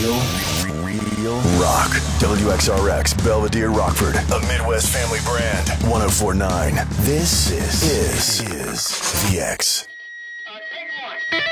Real rock. WXRX, Belvedere, Rockford, a Midwest family brand. 104.9. This is The X.